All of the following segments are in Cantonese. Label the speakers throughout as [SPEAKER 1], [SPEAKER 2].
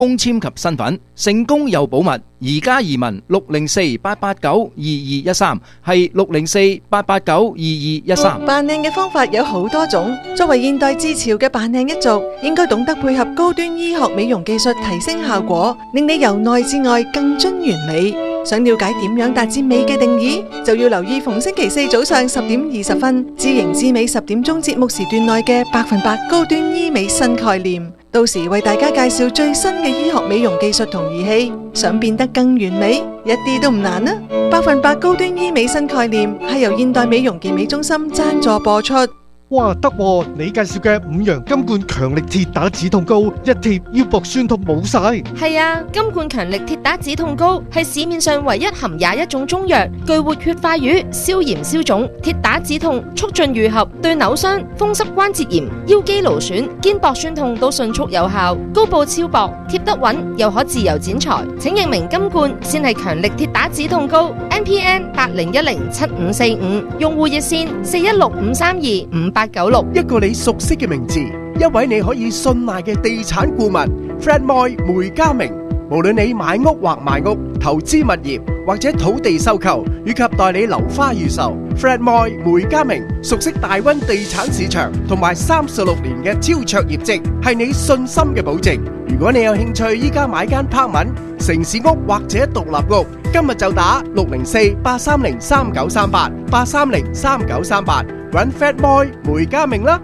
[SPEAKER 1] 工簽及身份，成功又保密。而家移民604-889-2213係604-889-2213。
[SPEAKER 2] 扮靚嘅方法有好多種，作為現代自潮嘅扮靚一族，應該懂得配合高端醫學美容技術提升效果，令你由內至外更臻完美。想了解點樣達至美嘅定義，就要留意逢星期四早上10:20知型知美10點鐘節目時段內嘅100%高端醫美新概念，到時為大家介紹最新嘅醫學美容技術同儀器，想變得更完美，一啲都唔難啊！100%高端醫美新概念係由現代美容健美中心贊助播出。
[SPEAKER 3] 哇，得喎！你介紹嘅五羊金冠強力鐵打止痛膏，一貼腰膊酸痛冇晒。
[SPEAKER 4] 係啊，金冠強力鐵打止痛膏係市面上唯一含21種中藥，具活血化瘀、消炎消腫、鐵打止痛、促進愈合，對扭傷、風濕關節炎、腰肌勞損、肩膊酸痛都迅速有效。膏布超薄，貼得穩，又可自由剪裁。請認明金冠先係強力鐵打止痛膏。NPN 80107545，用戶熱線416-532-5896。
[SPEAKER 5] 一個你熟悉嘅名字，一位你可以信賴嘅地產顧問 Fred Moy 梅家明。無論你買屋或賣屋、投資物業或者土地收購，以及代理樓花預售， Fred Moy 梅家明熟悉大灣地產市場同埋36年嘅超卓業績，係你信心嘅保證。如果你有興趣依家買間 apartment、城市屋或者獨立屋，今日就打604-830-3938 830-3938揾 Fred Moy 梅家明啦。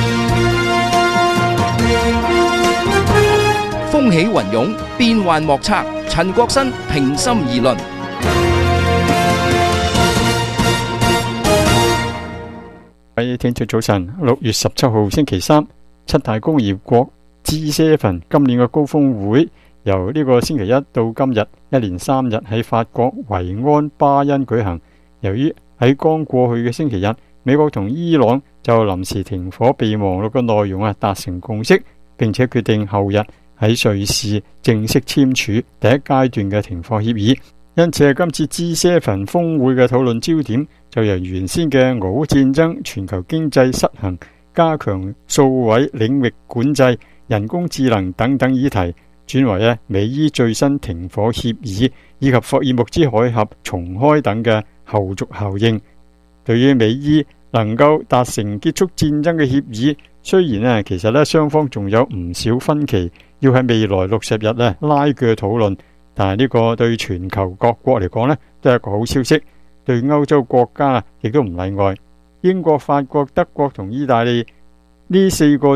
[SPEAKER 1] 風起雲湧，變幻莫測。陳國新平心而論。
[SPEAKER 6] 各位聽眾早晨，6月17號星期三，七大工業國 G7 今年嘅高峰會由呢個星期一到今日，一連3日喺法國維安巴恩舉行。由於喺剛過去嘅星期日，美國同伊朗就臨時停火備忘錄嘅內容達成共識，並且決定後日喺瑞士正式簽署第一階段嘅停火協議。因此今次 G7 峰會嘅討論焦點就由原先嘅俄烏戰爭、全球經濟失衡、加強數位領域管制、人工智能等等議題，轉為美伊最新停火協議以及霍爾木茲海峽重開等嘅後續效應。對於美伊能夠達成結束戰爭嘅協議，雖然其實雙方仲有唔少分歧，要喺未來60日拉鋸討論，但係呢個對全球各國嚟講都係一個好消息，對歐洲國家亦都唔例外。英國、法國、德國同意大利呢4個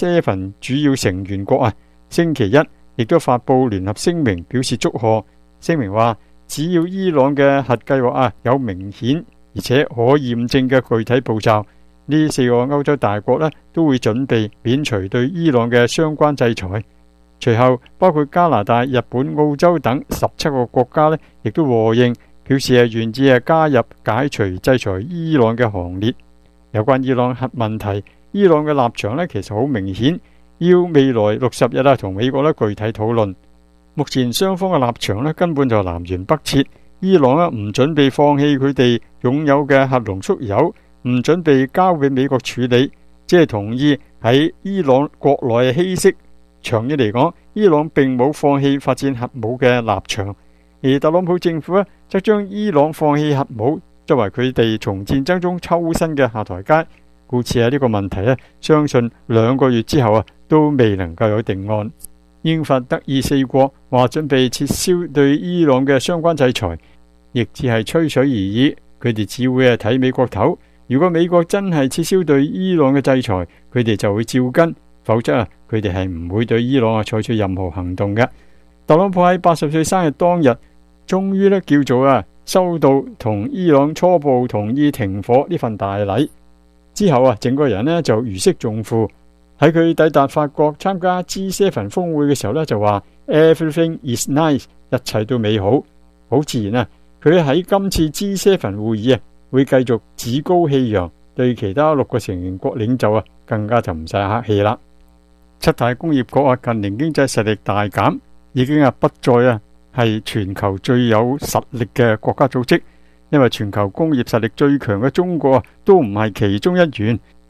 [SPEAKER 6] G7 主要成員國星期一亦都發佈聯合聲明表示祝賀。聲明話，只要伊朗嘅核計劃有明顯而且可驗證嘅具體步驟，呢4個歐洲大國都會準備免除對伊朗嘅相關制裁。隨後包括加拿大、日本、澳洲等17個國家亦都和應，表示願意加入解除制裁伊朗嘅行列。有關伊朗核問題，伊朗嘅立場其實好明顯，要未來60日同美國具體討論。目前雙方嘅立場根本就南轅北轍，伊朗唔準備放棄佢哋擁有嘅核濃縮鈾，唔準備交俾美國處理，只係同意喺伊朗國內稀釋。長遠嚟講，伊朗並冇放棄發展核武嘅立場，而特朗普政府則將伊朗放棄核武作為佢哋從戰爭中抽身嘅下台階。故此呢個問題相信2個月之後都未能夠有定案。英法德意4國話準備撤銷對伊朗嘅相關制裁，亦只係吹水而已，佢哋只會睇美國頭。如果美國真係撤銷對伊朗嘅制裁，佢哋就會照跟，否則佢哋係唔會對伊朗採取任何行動嘅。特朗普喺80歲生日當日，終於叫做收到同伊朗初步同意停火呢份大禮。之後整個人就如釋重負。喺佢抵達法國參加 G7 峰會嘅時候就話 Everything is nice， 一切都美好。好自然佢喺今次 G7 會議會繼續趾高氣揚，對其他6個成員國領袖更加就唔使客氣啦。七大工業國近年經濟實力大減，已經不再係全球最有實力嘅國家組織，因為全球工業實力最強嘅中國都唔係其中一員。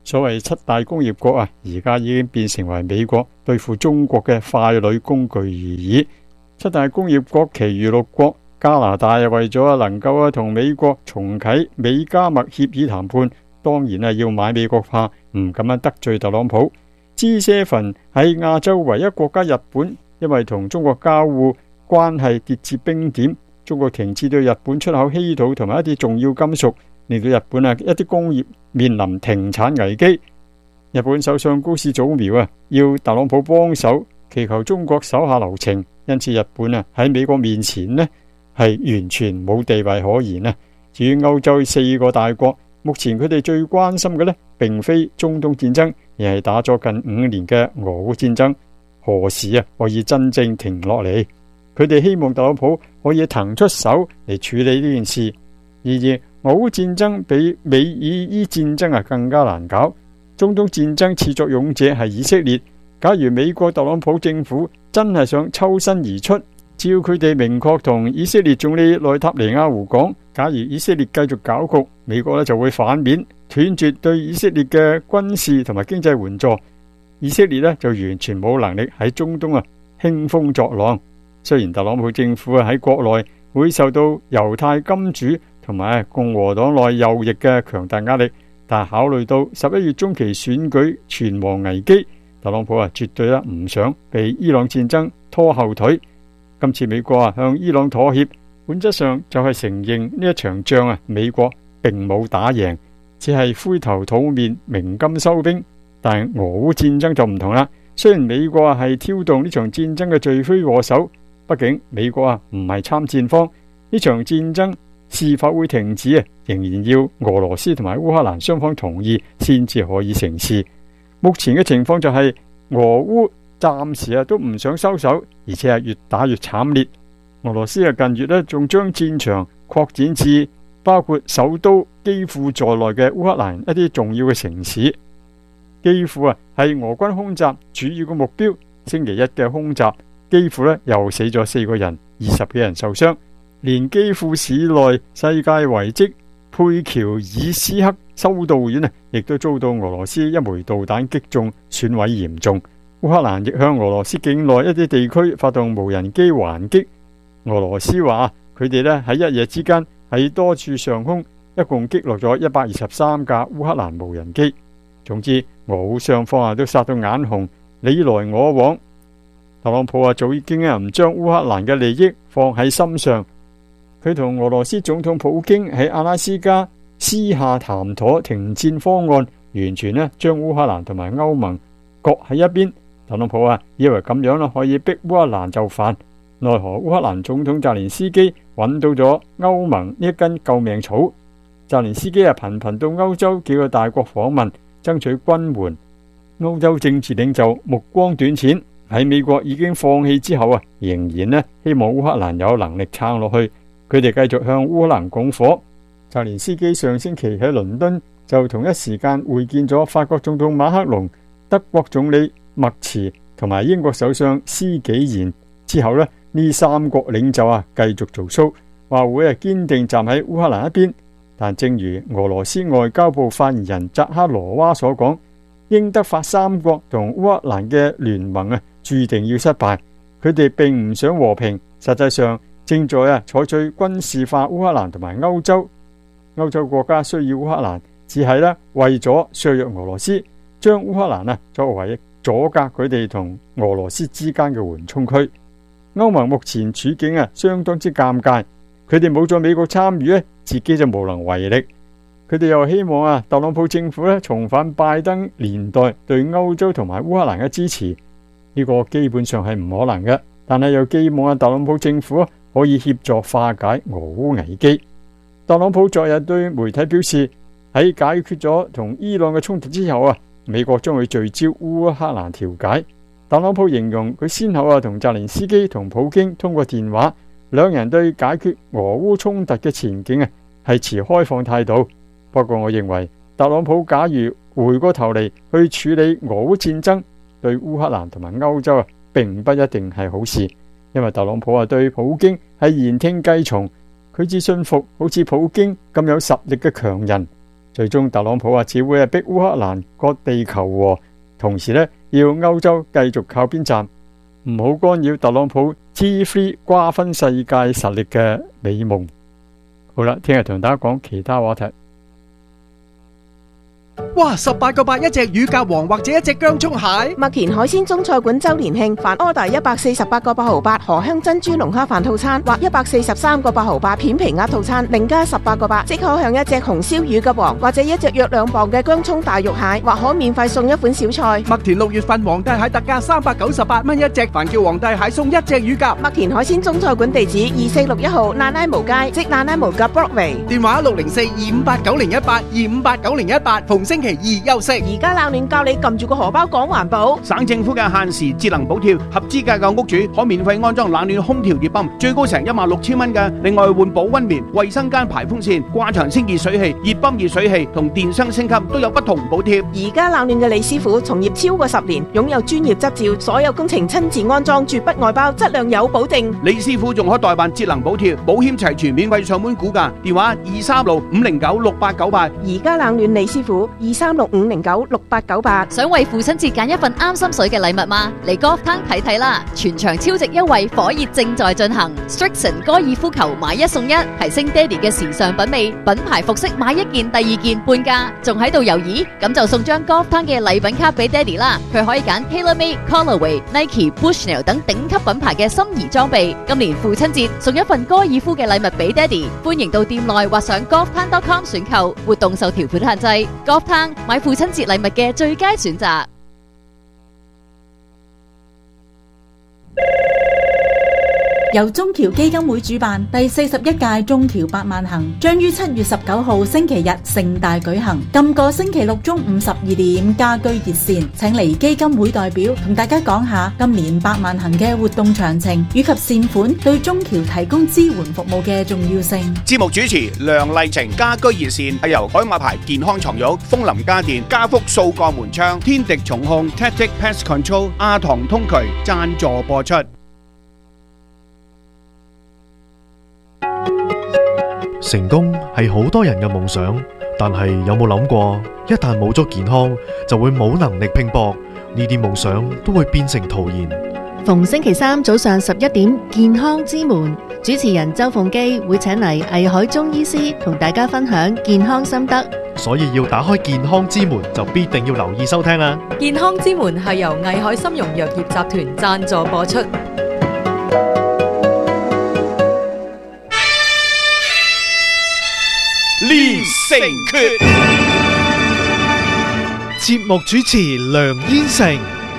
[SPEAKER 6] 所謂七大工業國啊，而家已經變成為美國對付中國嘅傀儡工具而已。七大工業國其餘6國，加拿大為咗能夠同美國重啟美加墨協議談判，當然要買美國怕，唔咁樣得罪特朗普。G7 喺亞洲唯一國家日本，因為同中國交互關係跌至冰點，中國停止對日本出口稀土同埋一啲重要金屬，令到日本一啲工業面臨停產危機。日本首相高市早苗要特朗普幫手，祈求中國手下留情，因此日本喺美國面前係完全冇地位可言。至於歐洲4個大國，目前佢哋最關心嘅並非中東戰爭，而係打咗近5年嘅俄烏戰爭，何時可以真正停落嚟？佢哋希望特朗普可以騰出手嚟處理呢件事。然而，俄烏戰爭比美以伊戰爭更加難搞。中東戰爭始作俑者係以色列。假如美國特朗普政府真係想抽身而出，只要佢哋明確同以色列總理內塔尼亞胡講，假如以色列繼續搞局，美國就會反面斷絕對以色列嘅軍事同埋經濟援助，以色列就完全冇能力喺中東興風作浪。雖然特朗普政府喺國內會受到猶太金主同埋共和黨內右翼嘅強大壓力，但考慮到11月中期選舉存亡危機，特朗普絕對唔想被伊朗戰爭拖後腿。今次美國向伊朗妥協，本質上就係承認呢一場仗美國並冇打贏，只係灰頭土面鳴金收兵。但俄烏戰爭就唔同啦，雖然美國係挑動呢場戰爭嘅罪魁禍首，畢竟美國唔係參戰方，呢場戰爭是否會停止仍然要俄羅斯同埋烏克蘭雙方同意先至可以成事。目前嘅情況就係俄烏暫時都唔想收手，而且越打越慘烈。俄羅斯近月仲將戰場擴展至包括首都基輔在內嘅烏克蘭一啲重要嘅城市。基輔係俄軍空襲主要嘅目標。星期一嘅空襲，基輔又死咗4個人，20幾人受傷。連基輔市內世界遺跡佩喬爾斯克修道院亦都遭到俄羅斯一枚導彈擊中，損毀嚴重。烏克蘭亦向俄羅斯境內一啲地區發動無人機還擊。俄羅斯話佢哋喺一夜之間喺多處上空一共擊落咗123架烏克蘭無人機。總之，俄烏雙方都殺到眼紅，你來我往。特朗普早已經唔將烏克蘭嘅利益放喺心上。佢同俄羅斯總統普京喺阿拉斯加私下談妥停戰方案，完全將烏克蘭同埋歐盟各喺一邊。特朗普以為咁樣可以逼烏克蘭就範，奈何烏克蘭總統澤連斯基揾到咗歐盟呢一根救命草。澤連斯基頻頻到歐洲幾個大國訪問，爭取軍援。歐洲政治領袖目光短淺，喺美國已經放棄之後仍然希望烏克蘭有能力撐落去。佢哋繼續向烏克蘭拱火。澤連斯基上星期喺倫敦就同一時間會見咗法國總統馬克龍、德國總理默茨同埋英國首相施紀賢。之後呢3國領袖繼續做 show， 話會堅定站喺烏克蘭一邊。但正如俄羅斯外交部發言人扎哈羅娃所講，英德法3國同烏克蘭嘅聯盟注定要失敗。佢哋並唔想和平，實際上正在採取軍事化烏克蘭同埋歐洲。歐洲國家需要烏克蘭，只係為咗削弱俄羅斯，將烏克蘭作為阻隔佢哋同俄羅斯之間嘅緩衝區。歐盟目前處境相當之尷尬，佢哋冇咗美國參與，自己就無能為力。佢哋又希望特朗普政府重返拜登年代對歐洲同埋烏克蘭嘅支持，呢個基本上係唔可能嘅。但係又寄望特朗普政府可以協助化解俄烏危機。特朗普昨日對媒體表示，喺解決咗同伊朗嘅衝突之後美國將會聚焦烏克蘭調解。特朗普形容佢先後同澤連斯基同普京通過電話，兩人對解決俄烏衝突嘅前景係持開放態度。不過我認為特朗普假如回過頭嚟去處理俄烏戰爭，對烏克蘭同埋歐洲並不一定係好事。因為特朗普對普京係言聽計從，佢只信服好似普京咁有實力嘅強人。 最終特朗普只會逼烏克蘭割地求和，同時要歐洲繼續靠邊站，唔好干擾特朗普 T3 瓜分世界實力嘅美夢。好啦，聽日同大家講其他話題。
[SPEAKER 5] 哇！18個8一隻乳鴿王或者一隻薑蔥蟹。
[SPEAKER 7] 麥田海鮮中菜館周年慶，凡 order 148個8毫8荷香珍珠龍蝦飯套餐或143個8毫8片皮鴨套餐，另加18個8，即可享一隻紅燒乳鴿王或者一隻約2磅嘅薑蔥大肉蟹，或可免費送一款小菜。
[SPEAKER 5] 麥田6月份皇帝蟹特價398蚊一隻，凡叫皇帝蟹送一隻乳鴿。
[SPEAKER 7] 麥田海鮮中菜館地址2461號那拉無街，即那拉無夾 Broadway，
[SPEAKER 5] 電話604-258-9018，258-9018，逢星期2休息。
[SPEAKER 7] 而家冷暖教你撳住個荷包講環保。
[SPEAKER 8] 省政府嘅限時節能補貼，合資格嘅屋主可免費安裝冷暖空調熱泵，最高成16000蚊嘅。另外換保溫棉、衛生間排風扇、掛牆清熱水器、熱泵熱水器同電箱升級都有不同補貼。
[SPEAKER 7] 而家冷暖嘅李師傅從業超過10年，擁有專業執照，所有工程親自安裝，絕不外包，質量有保證。
[SPEAKER 8] 李師傅仲可代辦節能補貼，保險齊全，免費上門估價，電話236-509-6898。
[SPEAKER 7] 而家冷暖李師傅236-509-6898。
[SPEAKER 9] 想為父親節揀一份啱心水嘅禮物嗎？嚟 Golf Town 睇睇啦！全場超值優惠火熱正在進行 ，Strixon 高爾夫球買1送1，提升爹哋嘅時尚品味，品牌服飾買1件第2件半價，仲喺度猶豫？咁就送張 Golf Town 嘅禮品卡俾爹哋啦！佢可以揀 TaylorMade、Callaway、Nike、Bushnell 等頂級品牌嘅心儀裝備。今年父親節送一份高爾夫嘅禮物俾爹哋，歡迎到店內或上 golftown.com 選購，活動受條款限制。Golf Town 買父親節禮物嘅最佳選擇。
[SPEAKER 10] 由中僑基金會主辦第41屆中僑百萬行將於7月19號星期日盛大舉行。今個星期六中午12點家居熱線，請嚟基金會代表同大家講下今年百萬行嘅活動詳情以及善款對中僑提供支援服務嘅重要性。
[SPEAKER 8] 節目主持梁麗晴，家居熱線係由海馬牌健康床褥、楓林家電、家福掃鋼門窗、天敵重控、Tactic Pest Control、阿唐通渠贊助播出。
[SPEAKER 11] 成功係好多人嘅夢想，但係有冇諗過，一旦冇咗健康，就會冇能力拼搏，呢啲夢想都會變成徒然。
[SPEAKER 12] 逢星期三早上11點，健康之門主持人周鳳基會請嚟藝海中醫師同大家分享健康心得，
[SPEAKER 11] 所以要打開健康之門，就必定要留意收聽啦。
[SPEAKER 13] 健康之門係由藝海參茸藥業集團贊助播出。
[SPEAKER 8] 練成訣，
[SPEAKER 3] 節目主持梁燕成。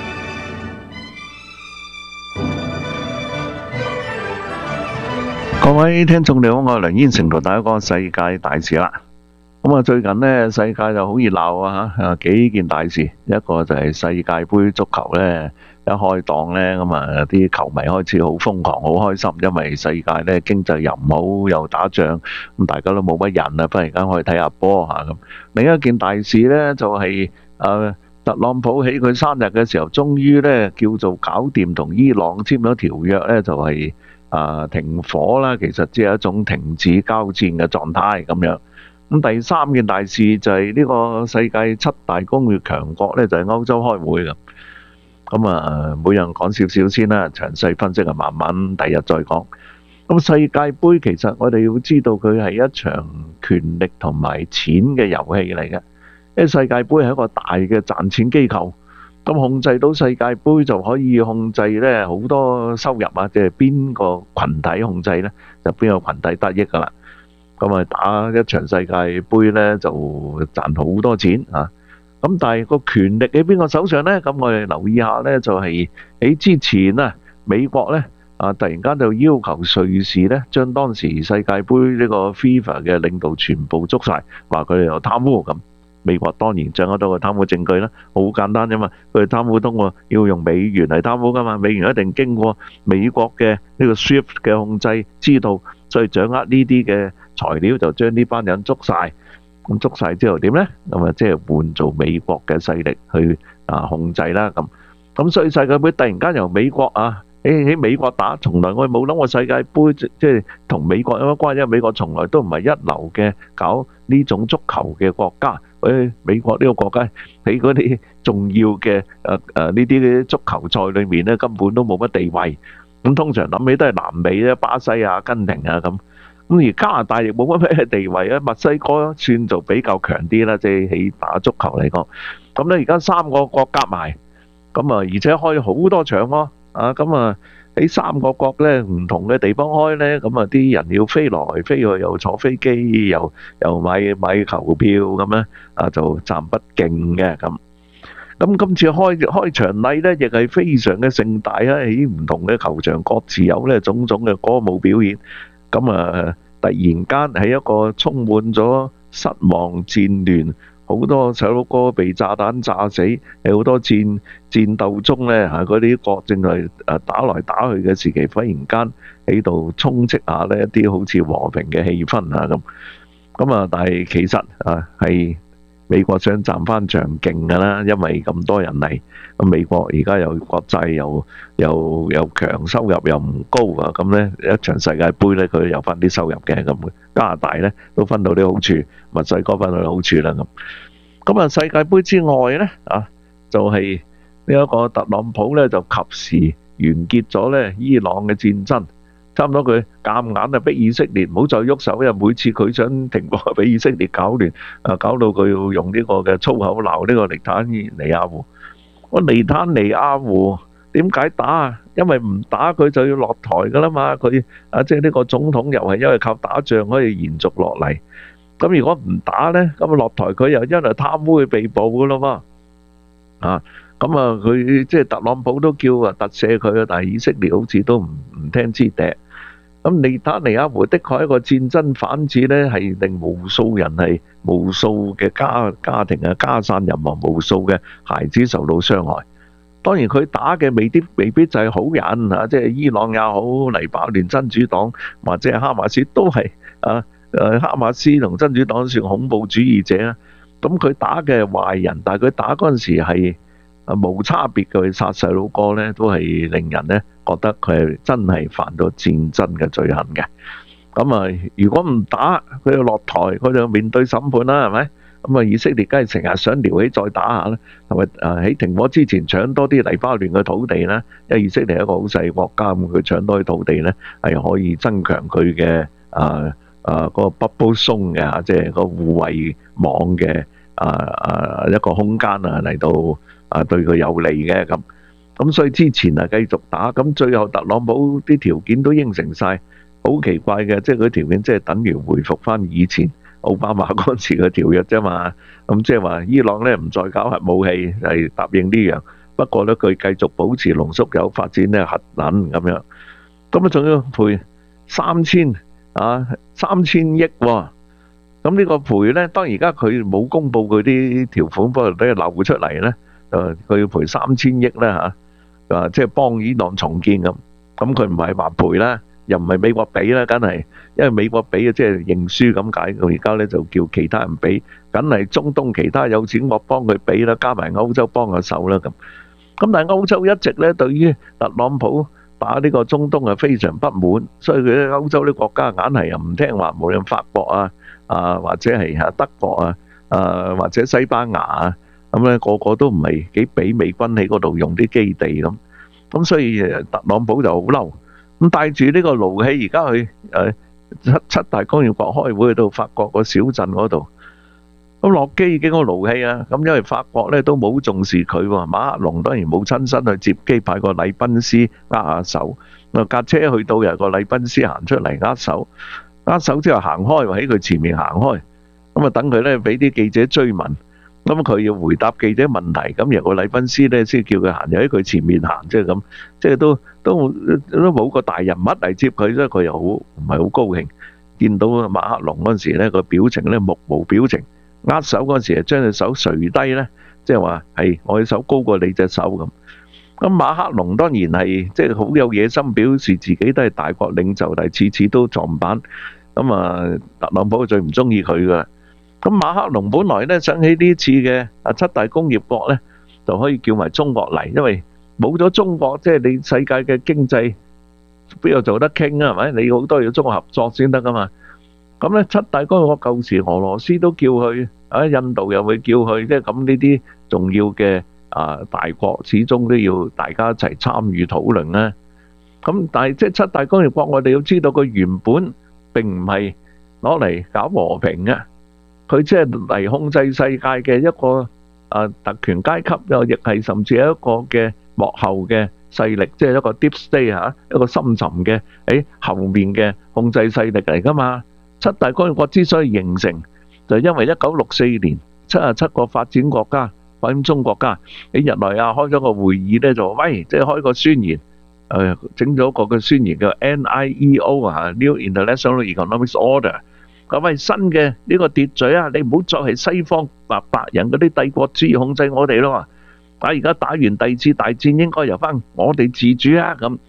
[SPEAKER 14] 各位聽眾你好，我係梁燕成，同大家講世界大事啦。咁啊，最近呢，世界就好熱鬧啊吓，幾件大事，一個就係世界盃足球呢。一開檔呢，咁啊啲球迷開始好瘋狂，好開心，因為世界呢經濟又唔好，又打仗，咁大家都冇乜人啊，忽然間可以睇下波吓咁。另一件大事呢，就係特朗普喺佢生日嘅時候，終於呢叫做搞掂同伊朗簽咗條約呢，就係停火啦，其實只係一種停止交戰嘅狀態咁樣。咁第三件大事就係呢個世界7大工業強國呢，就係歐洲開會㗎。咁啊，每樣講少少先啦，詳細分析啊，慢慢第日再講。咁世界盃其實我哋要知道佢係一場權力同埋錢嘅遊戲嚟嘅，因為世界盃係一個大嘅賺錢機構，咁控制到世界盃就可以控制咧好多收入啊，即係邊個群體控制咧，就邊個群體得益噶啦。咁啊，打一場世界盃咧就賺好多錢啊！咁但係個權力喺邊個手上呢？咁我哋留意下呢，就係喺之前啊，美國呢突然間就要求瑞士呢將當時世界盃呢個 FIFA 嘅領導全部捉晒，話佢哋有貪污咁。美國當然掌握到個貪污證據啦，好簡單啫嘛。佢哋貪污通過要用美元嚟貪污噶嘛，美元一定經過美國嘅呢個 SWIFT 嘅控制，知道所以掌握呢啲嘅材料就將呢班人捉晒。咁捉晒之後點呢？咁啊，即係換做美國嘅勢力去控制啦。咁所以世界盃突然間由美國喺美國打，從來我哋冇諗過世界盃即係同美國有乜關係，因為美國從來都唔係一流嘅搞呢種足球嘅國家。美國呢個國家喺嗰啲重要嘅呢啲足球賽裏面咧，根本都冇乜地位。咁通常諗起都係南美咧，巴西啊、阿根廷啊咁。咁而加拿大亦冇乜咩地位啊，墨西哥算做比較強啲啦，即係喺打足球嚟講。咁咧而家3個國夾埋，咁啊而且開好多場咯，咁啊喺3個國咧唔同嘅地方開咧，咁啊啲人要飛來飛去，又坐飛機，又買球票咁咧，就暫不競嘅咁。咁今次開場禮咧，亦係非常嘅盛大啊！喺唔同嘅球場各自有咧種種嘅歌舞表演。咁啊，突然間喺一個充滿咗失望、戰亂，好多細佬哥被炸彈炸死，喺好多戰鬥中咧嗰啲國正係打來打去嘅時期，忽然間喺度充斥下呢一啲好似和平嘅氣氛啊咁啊，但係其實係美國想賺翻場勁㗎啦，因為咁多人嚟，咁美國而家又國際又強，收入又唔高啊，咁咧一場世界盃咧佢有翻啲收入嘅咁。加拿大咧都分到啲好處，墨西哥分到啲好處啦咁。咁啊世界盃之外咧就係呢一個特朗普咧就及時完結咗咧伊朗嘅戰爭。差唔多佢夾硬逼以色列唔好再喐手，因為每次佢想停波，俾以色列搞亂，搞到佢要用呢個嘅粗口鬧呢個尼坦尼亞胡。尼坦尼亞胡點解打啊？因為唔打佢就要落台噶啦嘛。佢即係呢個總統又係因為靠打仗可以延續落嚟。咁如果唔打呢，咁落台佢又因為貪污去被捕噶啦嘛。咁佢即係特朗普都叫特赦佢，但係以色列好似都唔聽支笛。咁尼坦尼亞胡的確係一個戰爭反子咧，係令無數人係無數嘅家庭家散人亡，無數嘅孩子受到傷害。當然佢打嘅未必就係好人即係伊朗也好，黎巴嫩真主黨或者係哈馬斯都係哈馬斯同真主黨算恐怖主義者啊。咁佢打嘅係壞人，但係佢打嗰陣時係冇差別嘅，佢殺細佬哥咧，都係令人咧覺得佢係真係犯到戰爭嘅罪行嘅。咁如果唔打，佢就落台，佢就面對審判啦，係咪？咁以色列梗係成日想撩起再打下啦，同埋喺停火之前搶多啲黎巴嫩嘅土地啦，因為以色列係一個好細國家，咁佢搶多啲土地咧係可以增強佢嘅嗰個 bubble zone嘅即係個護衛網嘅一個空間嚟到。對佢有利嘅咁所以之前繼續打，咁最後特朗普啲條件都應承晒，好奇怪嘅，即係佢條件即係等於回復翻以前奧巴馬嗰陣時嘅條約啫嘛。咁即係話伊朗咧唔再搞核武器，係答應呢樣，不過咧佢繼續保持濃縮鈾發展咧核能咁樣，咁仲要賠3000億喎。咁呢個賠咧，當然而家佢冇公佈佢啲條款，不過俾佢漏出嚟咧。佢要賠3000億啦即係幫伊朗重建咁佢唔係話賠啦，又唔係美國俾啦，梗係因為美國俾即係認輸咁解，佢而家咧就叫其他人俾，梗係中東其他有錢國幫佢俾啦，加埋歐洲幫下手啦咁但係歐洲一直咧對於特朗普打呢個中東係非常不滿，所以佢咧歐洲啲國家硬係又唔聽話，無論法國或者係德國或者西班牙咁咧個個都唔係幾俾美軍喺嗰度用啲基地咁所以特朗普就好嬲，咁帶住呢個怒氣而家去七大工業國開會去到法國個小鎮嗰度，咁落機已經好怒氣啊！咁因為法國咧都冇重視佢喎，馬克龍當然冇親身去接機，派個禮賓斯握下手，架車去到又個禮賓斯行出嚟握手之後行開，喺佢前面行開，咁等佢咧俾啲記者追問。咁佢要回答記者問題，咁由個禮賓斯咧先叫佢行，又喺佢前面行，即係咁，即係都冇個大人物嚟接佢，所以佢又好唔係好高興。見到馬克龍嗰陣時咧，個表情咧目無表情，握手嗰陣時將隻手垂低咧，即係話係我隻手高過你隻手咁。咁馬克龍當然係即係好有野心，表示自己都係大國領袖，但係次次都撞板。咁特朗普最唔中意佢噶。咁馬克龍本來咧想起呢次嘅7大工業國咧，就可以叫埋中國嚟，因為冇咗中國，即係你世界嘅經濟邊度做得傾啊？係咪？你好多要中國合作先得噶嘛。咁咧七大工業國舊時俄羅斯都叫佢，印度又會叫佢，即係咁呢啲重要嘅大國，始終都要大家一齊參與討論咧。咁但係即係七大工業國，我哋要知道佢原本並唔係攞嚟搞和平嘅，佢即係嚟控制世界嘅一個特權階級，又亦係甚至係一個嘅幕後嘅勢力，即係一個 deep state 一個深沉嘅喺後面嘅控制勢力嚟噶嘛。七大工業國之所以形成，就係因為1964年77個發展國家、發展中國家喺日內瓦開咗個會議咧，就喂，即係開個宣言，整咗個嘅宣言叫 NIEO New International Economic Order。咁喂，新嘅呢個秩序啊，你唔好再係西方白人嗰啲帝國主義控制我哋咯。而家打完第二次大戰，應該由翻我哋自主啊。咁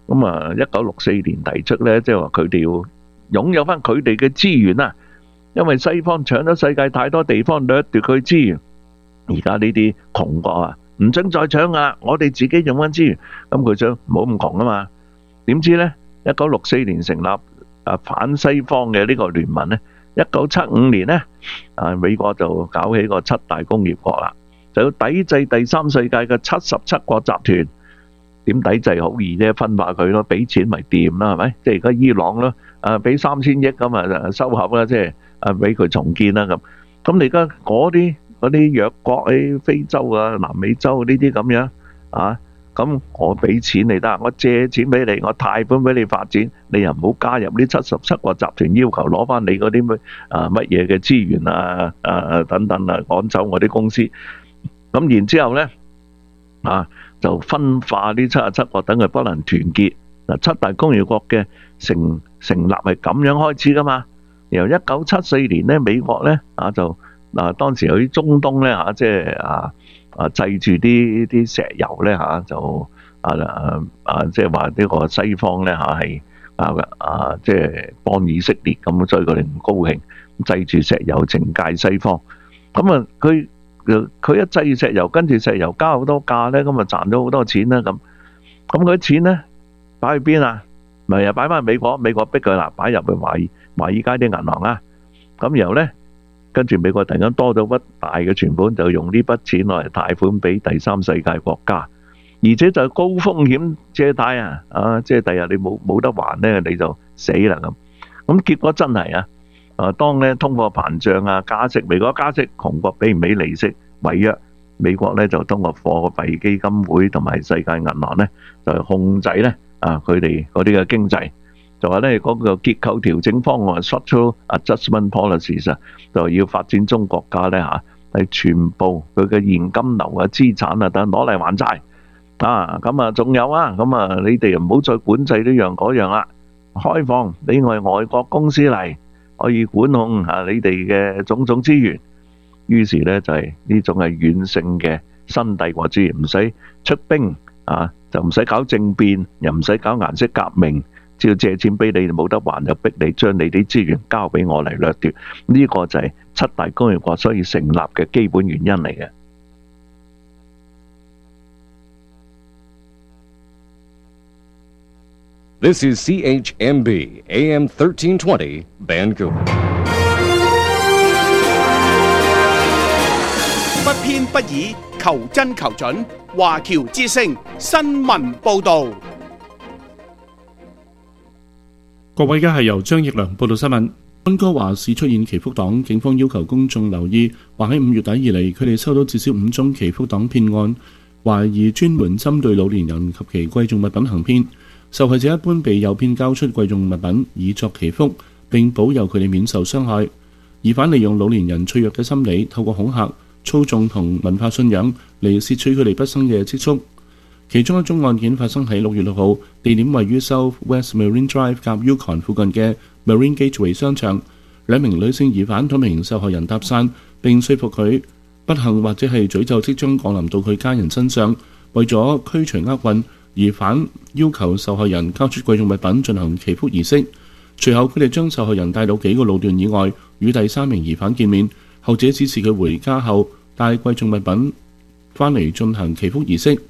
[SPEAKER 14] 1964年提出咧，即係話佢哋要擁有翻佢哋嘅資源啊，因為西方搶咗世界太多地方，掠奪佢資源。而家呢啲窮國啊，唔准再搶啊，我哋自己用翻資源。咁佢想唔好咁窮啊嘛。點知咧，1964年成立反西方嘅呢個聯盟咧，1975年咧，美國就搞起個七大工業國啦，就要抵制第三世界嘅77國集團。點抵制好易啫，分化佢咯，俾錢咪掂啦，係咪？即係而家伊朗咯，俾3000億咁啊收合啦，即係俾佢重建啦咁。咁你而家嗰啲弱國喺非洲啊、南美洲呢啲咁樣啊，咁我俾錢你得，我借錢俾你，我貸款俾你發展，你又唔好加入呢77個集團，要求攞翻你嗰啲乜嘢嘅資源等等趕走我啲公司。咁然之後咧就分化呢77個，等佢不能團結。七大工業國嘅成立係咁樣開始噶嘛。由1974年咧，美國咧就當時喺中東咧即係制住啲石油咧就即係話呢個西方咧係即係幫以色列咁，所以佢哋唔高興，制住石油懲戒西方。咁佢一制石油，跟住石油加好多價咧，咁啊賺咗好多錢啦咁。咁嗰啲錢咧擺去邊啊？咪又擺翻去美國，美國逼佢啦，擺入去華爾街啲銀行啊。咁然後咧，跟住美國突然間多咗筆大嘅存款，就用呢筆錢攞嚟貸款俾第三世界國家，而且就係高風險借貸即係第日你冇得還咧，你就死啦咁。咁結果真係當咧通貨膨脹加息，美國加息，窮國俾唔起利息違約，美國咧就通過貨幣基金會同埋世界銀行咧就控制咧佢哋嗰啲嘅經濟，就話咧嗰個結構調整方案 structural adjustment policies 就要發展中國家咧係全部佢嘅現金流資產等攞嚟還債咁仲有咁你哋唔好再管制呢樣嗰樣啦，開放俾外國公司嚟可以管控你哋嘅種種資源。於是咧就係呢種係軟性嘅新帝國主義，唔使出兵就唔使搞政變，又唔使搞顏色革命，只要借錢俾你冇得還，就逼你將你啲資源交俾我嚟掠奪。呢個就係七大工業國所以成立嘅基本原因嚟嘅。
[SPEAKER 15] This is CHMB AM 1320 Vancouver。
[SPEAKER 8] 不偏不倚，求真求準。華僑之聲新聞報導。
[SPEAKER 16] 各位，而家係由張奕良報道新聞。溫哥華市出現祈福黨，警方要求公眾留意，話喺5月底以嚟，佢哋收到至少5宗祈福黨騙案，懷疑專門針對老年人及其貴重物品行騙。受害者一般被誘騙交出貴重物品以作祈福，並保佑佢哋免受傷害。疑犯利用老年人脆弱嘅心理，透過恐嚇、操縱同文化信仰嚟竊取佢哋畢生嘅積蓄。其中一宗案件發生喺6月6號，地點位於 South West Marine Drive 及 Yukon 附近嘅 Marine Gateway 商場。兩名女性疑犯同名受害人搭訕，並說服佢不幸或者係詛咒即將降臨到佢家人身上。為咗驅除厄運，疑犯要求受害人交出貴重物品進行祈福儀式。隨後佢哋將受害人帶到幾個路段以外，與第三名疑犯見面。後者指示佢回家後帶貴重物品返嚟進行祈福儀式。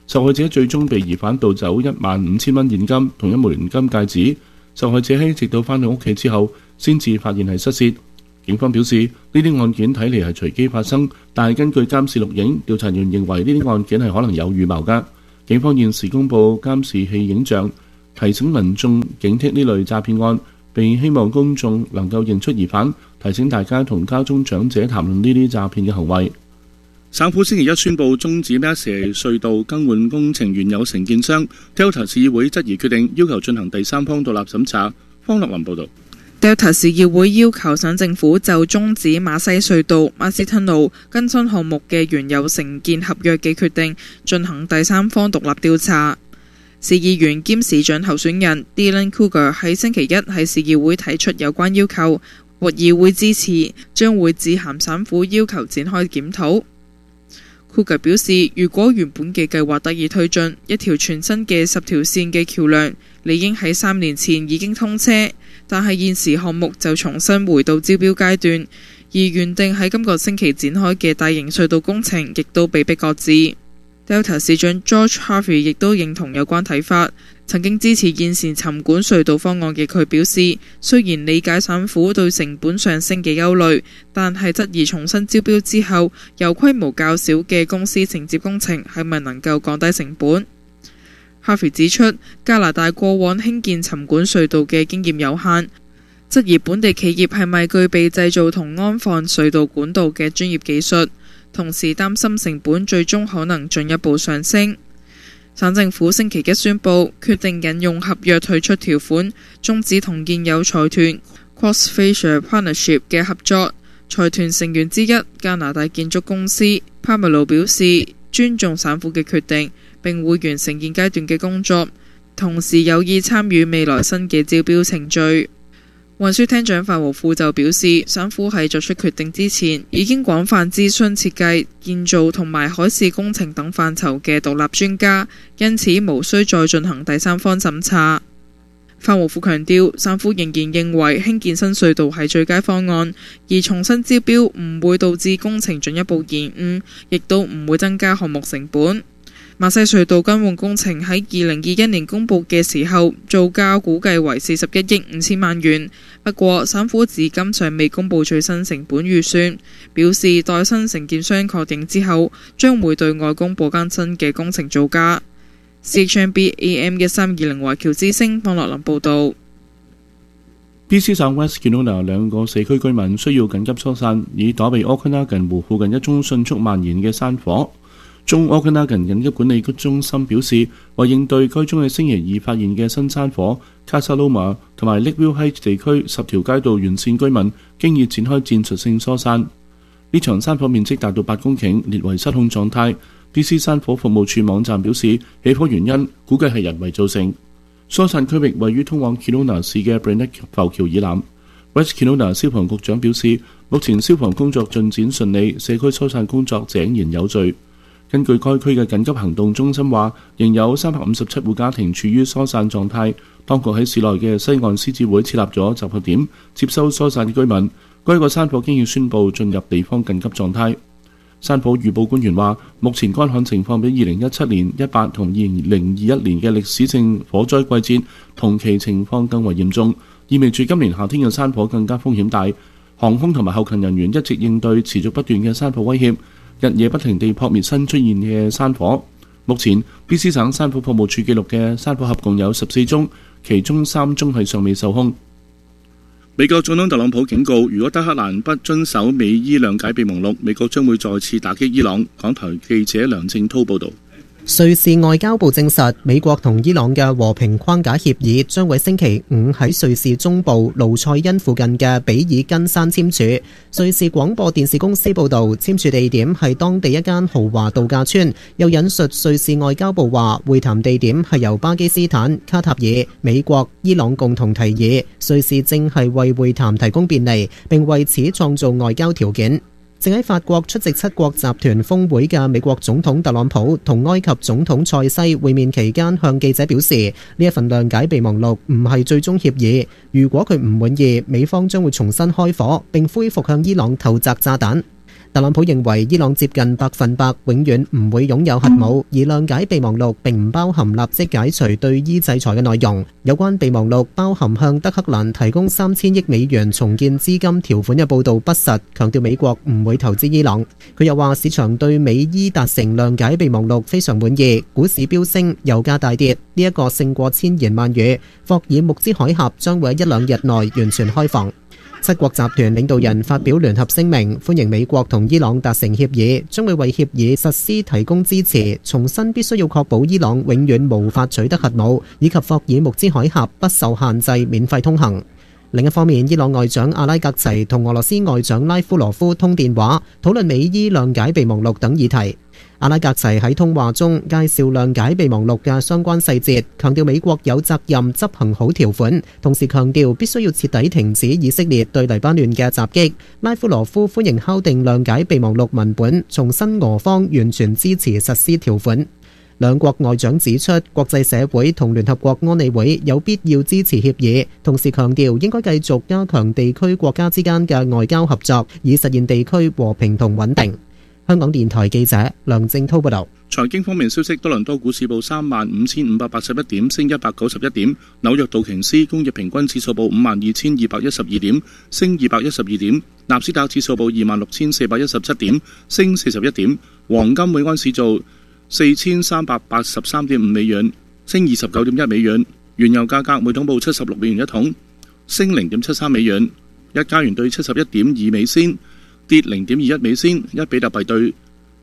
[SPEAKER 16] 受害者最終被疑犯盜走15000蚊現金同1枚金戒指。受害者喺直到返到屋企之後，先至發現係失竊。警方表示，呢啲案件睇嚟係隨機發生，但係根據監視錄影，調查員認為呢啲案件係可能有預謀㗎。警方現時公佈監視器影像，提醒民眾警惕呢類詐騙案，並希望公眾能夠認出疑犯，提醒大家同家中長者談論呢啲詐騙嘅行為。省府星期一宣布終止 Massey 隧道更換工程原有承建商 Delta 市議會質疑決定，要求進行第三方獨立審查。方樂林報導。
[SPEAKER 17] Delta 市議會要求省政府就終止馬西隧道 Marston 路更新項目嘅原有承建合約嘅決定進行第三方獨立調查。市議員兼市長候選人 Dylan Cougar 喺星期一喺市議會提出有關要求，獲議會支持，將會致函省府要求展開檢討。Cougar 表示，如果原本嘅計劃得以推進，一條全新嘅10條線嘅橋梁理應喺3年前已經通車，但係現時項目就重新回到招標階段，而原定喺今個星期展開嘅大型隧道工程亦都被迫擱置。Delta 市長 George Harvey 亦都認同有關睇法，曾經支持現時沉管隧道方案嘅佢表示，雖然理解省府對成本上升嘅憂慮，但係質疑重新招標之後，由規模較小嘅公司承接工程係咪能夠降低成本。Harvey 指出，加拿大過往興建沉管隧道嘅經驗有限，質疑本地企業係咪具備製造同安放隧道管道嘅專業技術，同時擔心成本最終可能進一步上升。省政府星期一宣布，決定引用合約退出條款，終止同現有財團 Crossfacial Partnership 嘅合作。財團成員之一加拿大建築公司 Pamelo 表示，尊重省府嘅決定，並會完成現階段嘅工作，同時有意參與未來新嘅招標程序。運輸廳長范和富就表示，省府喺作出決定之前，已經廣泛諮詢設計、建造同埋海事工程等範疇嘅獨立專家，因此無需再進行第三方審查。范和富強調，省府仍然認為興建新隧道係最佳方案，而重新招標唔會導致工程進一步延誤，亦都唔會增加項目成本。馬西隧道更換工程喺2021年公佈嘅時候，造價估計為41億5千萬元。不過，省府至今尚未公佈最新成本預算，表示待新承建商確認之後，將會對外公佈更新嘅工程造價。CHMB AM 1320華僑之聲方樂林報導。
[SPEAKER 16] BC 省 West Kelowna 2個社區居民需要緊急疏散，以躲避 Okanagan 湖附近一宗迅速蔓延嘅山火。中 Okanagan 緊急管理局中心表示，為應對該宗喺星期二發現嘅新山火 ，Casaloma 同埋 Lakeville Heights 地區10條街道沿線居民經已展開戰術性疏散。呢場山火面積達到8公頃，列為失控狀態。BC 山火服務處網站表示，起火原因估計係人為造成。疏散區域位於通往 Kelowna 市嘅 Burnett 浮橋以南。West Kelowna 消防局長表示，目前消防工作進展順利，社區疏散工作井然有序。根據該區嘅緊急行動中心話，仍有357戶家庭處於疏散狀態。當局喺市內嘅西岸獅子會設立咗集合點，接收疏散嘅居民。該個山火經已宣布進入地方緊急狀態。山火預報官員話，目前乾旱情況比2017年、18同2021年嘅歷史性火災季節同期情況更為嚴重，意味住今年夏天嘅山火更加風險大。航空同埋後勤人員一直應對持續不斷嘅山火威脅，日夜不停地撲滅新出現嘅山火。目前 BC 省山火服務處記錄嘅山火合共有14宗，其中3宗係尚未受控。美國總統特朗普警告，如果德黑蘭不遵守美伊諒解備忘錄，美國將會再次打擊伊朗。港台記者梁正滔報導。
[SPEAKER 18] 瑞士外交部證實，美國同伊朗嘅和平框架協議將喺星期5喺瑞士中部盧塞恩附近嘅比爾根山簽署。瑞士廣播電視公司報導，簽署地點係當地一間豪華度假村。又引述瑞士外交部話，會談地點係由巴基斯坦、卡塔爾、美國、伊朗共同提議，瑞士正係為會談提供便利，並為此創造外交條件。正喺法國出席7國集團峰會嘅美國總統特朗普同埃及總統塞西會面期間，向記者表示，呢一份諒解備忘錄唔係最終協議，如果佢唔滿意，美方將會重新開火並恢復向伊朗投擲炸彈。 特朗普認為伊朗接近100%永遠唔會擁有核武，而諒解備忘錄並唔包含立即解除對伊制裁嘅內容。有關備忘錄包含向德黑蘭提供3000億美元重建資金條款嘅報導不實，強調美國唔會投資伊朗。佢又話市場對美伊達成諒解備忘錄非常滿意，股市飆升，油價大跌，呢一個勝過千言萬語。霍爾木茲海峽將會喺1-2日內完全開放。七國集團領導人發表聯合聲明，歡迎美國同伊朗達成協議，將會為協議實施提供支持，重申必須要確保伊朗永遠無法取得核武，以及霍爾木茲海峽不受限制免費通行。另一方面，伊朗外長阿拉格齊同俄羅斯外長拉夫羅夫通電話，討論美伊諒解備忘錄等議題。阿拉格齊喺通話中介紹諒解備忘錄嘅相關細節，強調美國有責任執行好條款，同時強調必須要徹底停止以色列對黎巴嫩嘅襲擊。拉夫羅夫歡迎敲定諒解備忘錄文本，重申俄方完全支持實施條款。兩國外長指出，國際社會同聯合國安理會有必要支持協議，同時強調應該繼續加強地區國家之間嘅外交合作，以實現地區和平同穩定。香港電台記者梁正滔報導。
[SPEAKER 16] 財經方面消息，多倫多股市報35,581點，升191點；紐約道瓊斯工業平均指數報52,212點，升212點；納斯達克指數報26,417點，升41點；黃金每盎司做4,383.5美元，升29.1美元；原油價格每桶報76美元一桶，升0.73美元；一加元對71.2美仙，跌0.21美仙；一比特幣對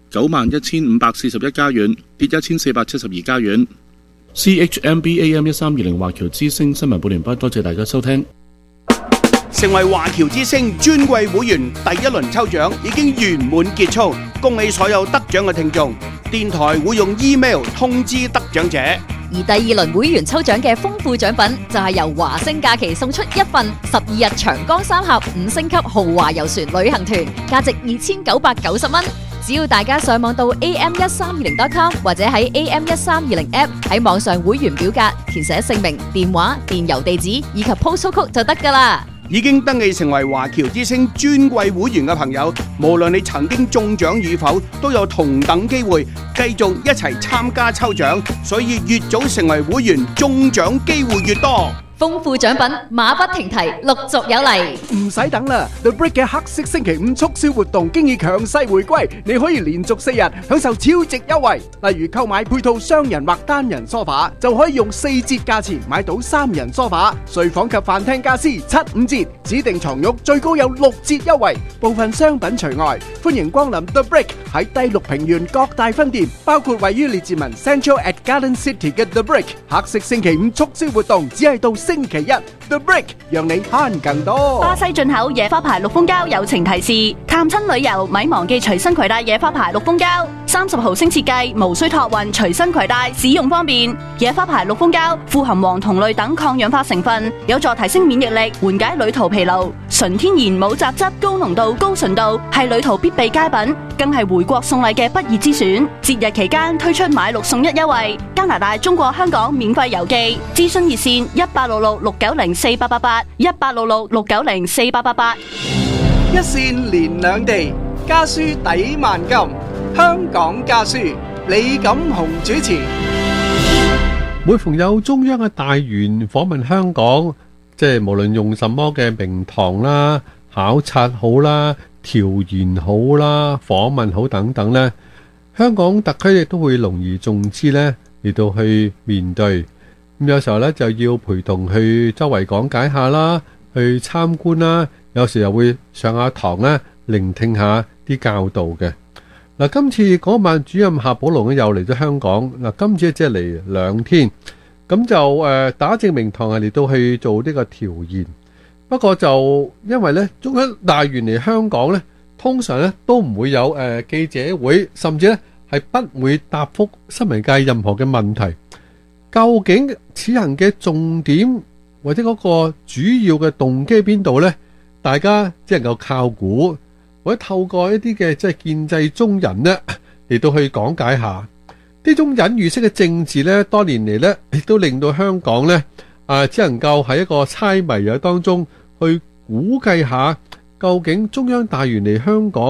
[SPEAKER 16] 91,541加元，跌1,472加元。CHMB AM1320 華僑之聲新聞報完畢，多謝大家收聽。
[SPEAKER 8] 成為華僑之聲尊貴會員第一輪抽獎已經圓滿結束，恭喜所有得獎嘅聽眾。電台會用 email 通知得獎者。
[SPEAKER 9] 而第二輪會員抽獎嘅豐富獎品就係由華星假期送出一份12日長江三峽5星級豪華遊船旅行團，價值2,990蚊。只要大家上網到 am1320.com 或者喺 am1320 app 喺網上會員表格填寫姓名、電話、電郵地址以及 postal code 就得㗎啦。
[SPEAKER 8] 已經登記成為華僑之聲尊貴會員嘅朋友，無論你曾經中獎與否，都有同等機會繼續一齊參加抽獎，所以越早成為會員，中獎機會越多。
[SPEAKER 9] 豐富獎品馬不停蹄，陸續有嚟。
[SPEAKER 5] 唔使等啦 ，The Brick 嘅黑色星期五促銷活動經已強勢回歸，你可以連續4日享受超值優惠。例如購買配套雙人或單人梳化，就可以用4折價錢買到3人梳化。睡房及飯廳家私7-5折，指定床褥最高有6折優惠，部分商品除外。歡迎光臨 The Brick 喺第6平原各大分店，包括位於列治文 Central at Garden City 嘅 The Brick 黑色星期五促銷活動，只係到星期一 The Brick 讓你慳更多。
[SPEAKER 19] 巴西進口野花牌綠蜂膠友情提示：探親旅遊咪忘記隨身攜帶野花牌綠蜂膠，30毫升設計，無需託運，隨身攜帶，使用方便。野花牌綠蜂膠富含黃酮類等抗氧化成分，有助提升免疫力，緩解旅途疲勞。純天然冇雜質，高濃度、高純度，係旅途必備佳品，更係回國送禮嘅不二之選。節日期間推出買6送1優惠，加拿大、中國香港免費郵寄。諮詢熱線1866-690-4888，1866-690-4888。
[SPEAKER 5] 一線連兩地，家書抵萬金。香港家書，李錦雄主持。
[SPEAKER 20] 每逢有中央嘅大員訪問香港，即係無論用什麼嘅名堂啦、考察好啦、調研好啦、訪問好等等呢，香港特區亦都會隆而重之呢嚟到去面對。咁有時候呢就要陪同去周圍講解下啦，去參觀啦，有時又會上下堂呢，聆聽下啲教導嘅。嗱，今次港辦主任夏寶龍又嚟咗香港，嗱，今次即係嚟2天，咁就打正名堂係嚟到去做呢個調研。不過就因為呢中央大員嚟香港呢，通常呢都唔會有記者會，甚至呢係不會答覆新聞界任何嘅問題。究竟此行嘅重點或者嗰個主要嘅動機邊度呢？大家只能夠靠估，或者透過一啲嘅即係建制中人呢嚟到去講解下呢種隱喻式嘅政治呢。多年嚟呢亦都令到香港呢只能夠喺一個猜謎當中去估計下究竟中央大員嚟香港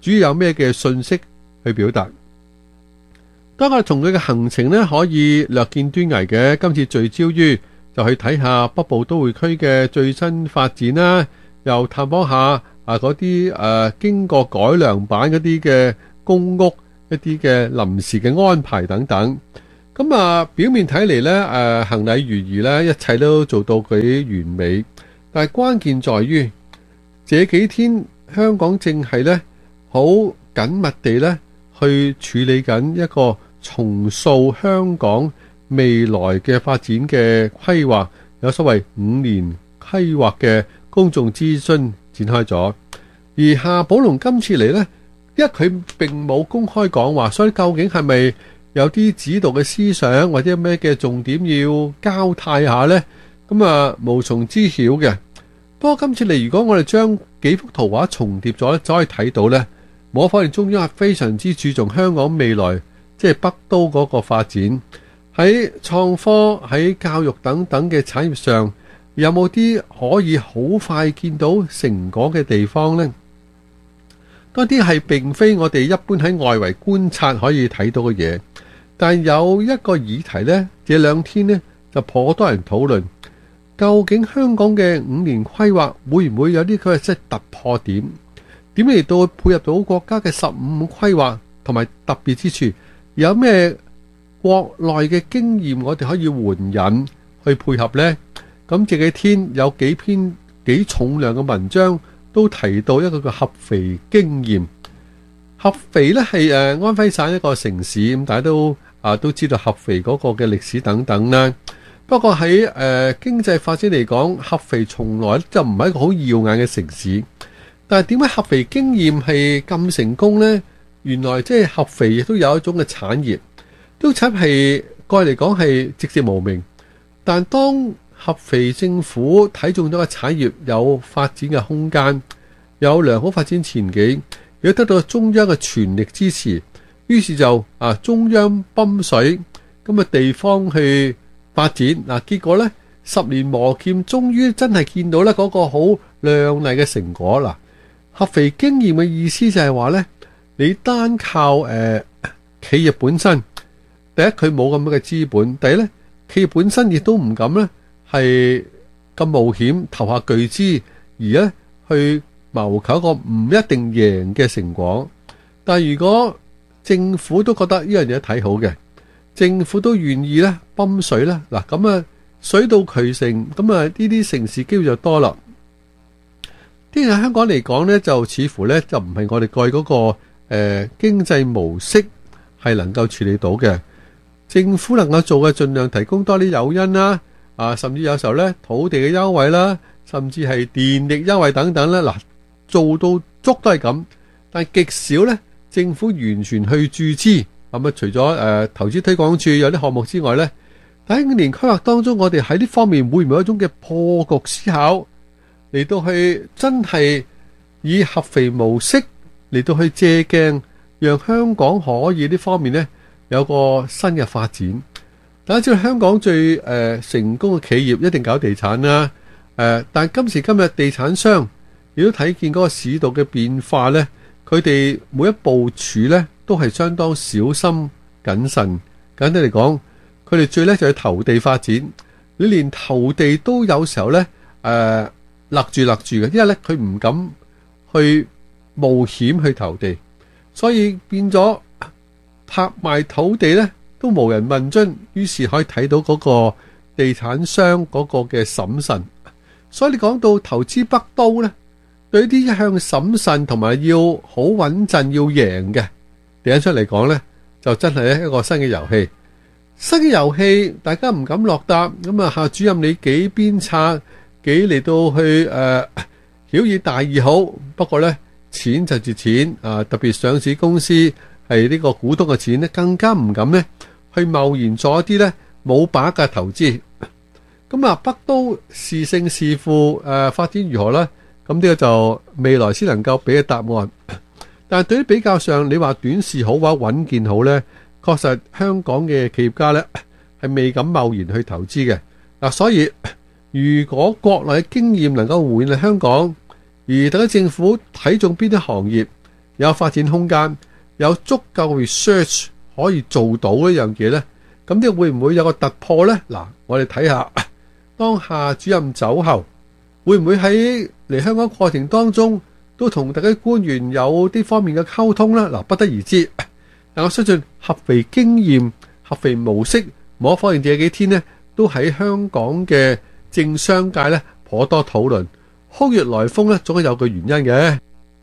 [SPEAKER 20] 主要有咩嘅信息去表達。當我哋從佢嘅行程呢，可以略見端倪嘅。今次聚焦於就去睇下北部都會區嘅最新發展啦，又探訪下嗰啲經過改良版嗰啲嘅公屋一啲嘅臨時嘅安排等等。咁表面睇嚟呢，行禮如儀呢，一切都做到幾完美。但係關鍵在於，這幾天香港正係呢好緊密地呢去處理緊一個重塑香港未來嘅發展嘅規劃，有所謂5年規劃嘅公眾諮詢展開咗。而夏寶龍今次嚟呢，因為佢並冇公開講話，所以究竟係咪有啲指導嘅思想或者咩嘅重點要交代下呢？咁無從知曉嘅。不過今次嚟，如果我哋將幾幅圖畫重疊咗咧，就可以睇到呢，無可否認中央係非常之注重香港未來即係北都嗰個發展，喺創科、喺教育等等嘅產業上，有冇啲可以好快見到成果嘅地方呢？多啲係並非我哋一般喺外圍觀察可以睇到嘅嘢，但有一個議題呢，這兩天呢就頗多人討論，究竟香港嘅5年規劃會唔會有啲佢嘅突破點？點嚟到配合到國家嘅15規劃，同埋特別之處，有咩國內嘅經驗我哋可以援引去配合呢？咁這幾天有幾篇幾重量嘅文章都提到一個叫合肥經驗。合肥呢係安徽省一個城市，咁大家都知道合肥嗰個嘅歷史等等啦。不過喺經濟發展嚟講，合肥從來就唔係一個好耀眼嘅城市。但係點解合肥經驗係咁成功呢？原來即係合肥亦都有一種嘅產業，都係過嚟講係籍籍無名。但當合肥政府睇中咗個產業有發展嘅空間，有良好發展前景，亦都得到中央嘅全力支持，於是就中央泵水，咁地方去發展。結果呢，10年磨劍，終於真係見到呢嗰個好亮麗嘅成果啦。合肥經驗嘅意思就係話呢，你單靠企業本身，第一佢冇咁樣嘅資本，第二呢，企業本身亦都唔敢呢係咁冒險投下巨資，而呢去謀求一個唔一定贏嘅成果。但係如果政府都覺得呢樣嘢睇好嘅，政府都願意呢泵水呢，嗱咁水到渠成，咁呢啲城市機會就多啦。喺香港嚟講呢，就似乎呢就唔係我哋過去嗰個經濟模式係能夠處理到嘅。政府能夠做嘅，盡量提供多啲誘因啦，甚至有時候呢土地嘅優惠啦，甚至係電力優惠等等呢，嗱做到足都係咁，但係極少呢政府完全去注資。咁除咗投資推廣署有啲項目之外呢，喺5年規劃當中，我哋喺呢方面會唔會有一種嘅破局思考？嚟到去真係以合肥模式嚟到去借鏡，讓香港可以呢方面呢有個新嘅發展。大家知道香港最成功嘅企業一定搞地產啦，但今時今日地產商亦都睇見嗰個市道嘅變化呢，佢哋每一部署呢都係相當小心謹慎。簡單嚟講，佢哋最叻就係投地發展，你連投地都有時候呢勒住嘅，因為咧佢唔敢去冒險去投地，所以變咗拍賣土地咧都無人問津，於是可以睇到嗰個地產商嗰個嘅審慎。所以你講到投資北都咧，對啲一向審慎同埋要好穩陣要贏嘅地產商嚟講咧，就真係一個新嘅遊戲。新嘅遊戲大家唔敢落搭，咁夏主任你幾鞭策？幾嚟到去曉以大義好，不過呢錢就係錢特別上市公司係呢個股東嘅錢呢，更加唔敢呢去貿然做一啲呢冇把握嘅投資。咁北都是勝是負發展如何呢？咁呢個就未來先能夠俾嘅答案。但係對於比較上，你話短視好或者穩健好呢，確實香港嘅企業家呢係未敢貿然去投資嘅。所以如果國內嘅經驗能夠換嚟香港，而特區政府睇中邊啲行業， 有發展空間，有足夠 research 可以做到呢樣嘢呢？咁呢會唔會有個突破呢？嗱，我哋睇下當夏主任走後，會唔會喺嚟香港過程當中都同特區官員有啲方面嘅溝通呢？嗱，不得而知。但我相信合肥經驗、合肥模式，冇可否認這幾天呢，都喺香港嘅政商界呢頗多討論。空穴來風呢，總係有個原因嘅。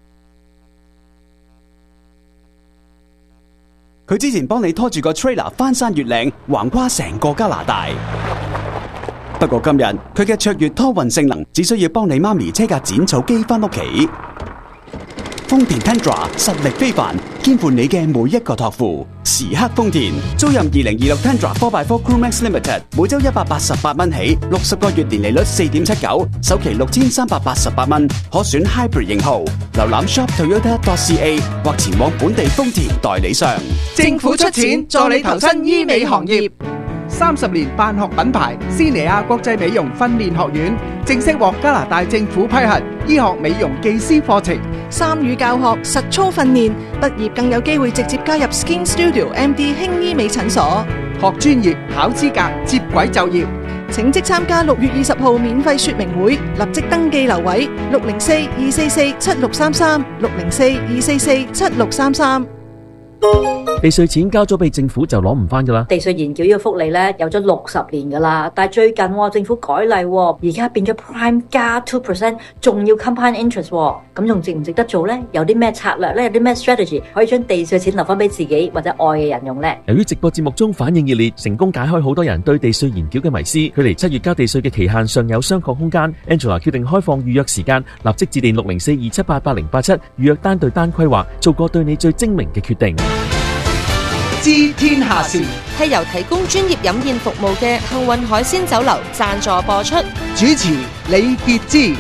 [SPEAKER 21] 佢之前幫你拖住個 trailer 翻山越嶺，橫跨成個加拿大。不過今日佢嘅卓越拖運性能，只需要幫你媽咪車架剪草機翻屋企。豐田 Tundra 實力非凡，肩負你嘅每一個託付。時刻豐田，租賃2026 Tundra 4x4 Crewmax Limited， 每周188蚊起，60個月年利率4.79%，首期6388蚊，可選 Hybrid 型號。瀏覽 shoptoyota.ca 或前往本地豐田代理商。
[SPEAKER 2] 政府出錢助你投身醫美行業。
[SPEAKER 5] 30年辦學品牌斯尼亞國際美容訓練學院正式獲加拿大政府批核醫學美容技師課程，
[SPEAKER 2] 參與教學實操訓練，畢業更有機會直接加入 Skin Studio MD 輕醫美診所，
[SPEAKER 5] 學專業考資格接軌就業。
[SPEAKER 2] 請即參加6月20號免費說明會，立即登記留位604-244-7633 604-244-7633。
[SPEAKER 22] 地稅錢交咗俾政府就攞唔翻噶啦。
[SPEAKER 23] 地稅延繳呢個福利咧有咗60年噶啦，但係最近政府改例，而家變咗 Prime 加 2%， 仲要 compound interest， 咁仲值唔值得做呢？有啲咩策略呢？有啲咩 strategy 可以將地稅錢留翻俾自己或者愛嘅人用呢？
[SPEAKER 22] 由於直播節目中反應熱烈，成功解開好多人對地稅延繳嘅迷思，距離7月交地稅嘅期限尚有商榷空間。Angela 決定開放預約時間，立即致電604-278-8087預約單對單規劃，做個對你最精明嘅決定。
[SPEAKER 5] 知天下事
[SPEAKER 4] 係由提供專業飲宴服務嘅幸運海鮮酒樓贊助播出。
[SPEAKER 5] 主持李傑之。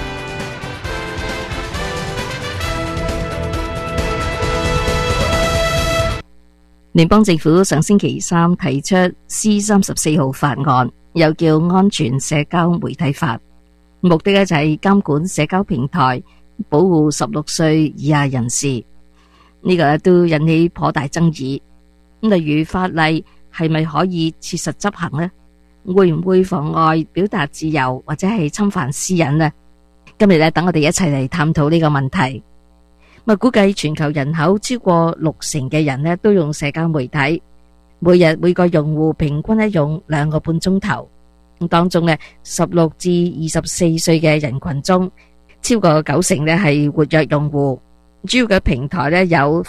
[SPEAKER 24] 聯邦政府上星期三提出 C34 號法案，又叫安全社交媒體法，目的就係監管社交平台，保護16歲以下人士。呢個都引起頗大爭議。例如法例係咪可以切實執行呢？會唔會妨礙表達自由或者係侵犯私隱呢？今日等我哋一齊嚟探討呢個問題。估計全球人口超過60%嘅人都用社交媒體，每日每個用戶平均用2個半鐘頭。當中16至24歲嘅人群中，超過90%係活躍用戶。主要嘅平台有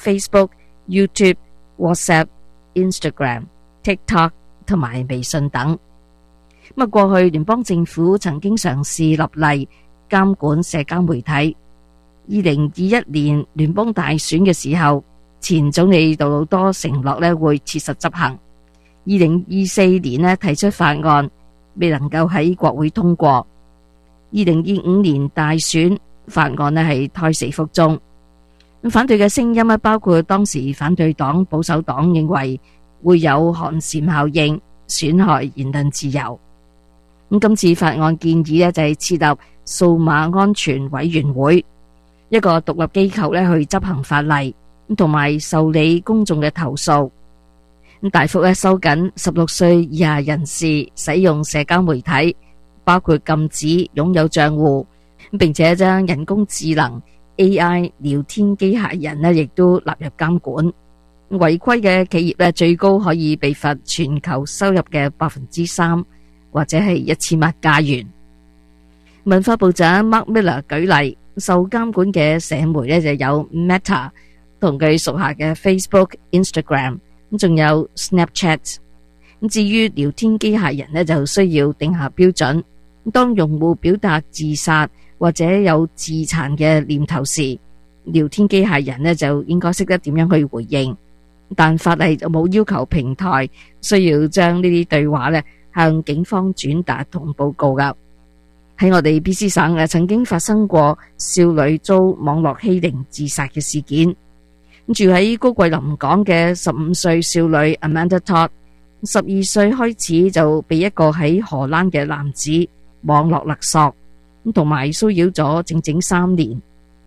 [SPEAKER 24] Facebook、YouTube、WhatsApp、Instagram、TikTok 同埋微信等。過去聯邦政府曾經嘗試立例監管社交媒體。2021年聯邦大選嘅時候，前總理杜魯多承諾會切實執行。2024年提出法案，未能夠喺國會通過。2025年大選法案係胎死腹中。反對嘅聲音包括當時反對黨保守黨認為會有寒蟬效應，損害言論自由。今次法案建議就係設立數碼安全委員會，一個獨立機構去執行法例，同埋受理公眾嘅投訴。大幅收緊16歲以下人士使用社交媒體，包括禁止擁有賬戶，並且將人工智能 AI 聊天機械人亦都納入監管。違規嘅企業最高可以被罰全球收入嘅3%，或者係1000萬加元。文化部長 Mark Miller 舉例，受監管嘅社媒就有 Meta 同佢屬下嘅 Facebook、Instagram， 仲有 Snapchat。至於聊天機械人就需要定下標準，當用戶表達自殺或者有自殘嘅念頭時，聊天機械人就應該識得點樣去回應。但法例就冇要求平台需要將呢啲對話向警方轉達同報告㗎。喺我哋 BC 省曾經發生過少女遭網絡欺凌自殺嘅事件。住喺高桂林港嘅15歲少女 Amanda Todd， 12歲開始就被一個喺荷蘭嘅男子網絡勒索，同埋騷擾咗整整3年。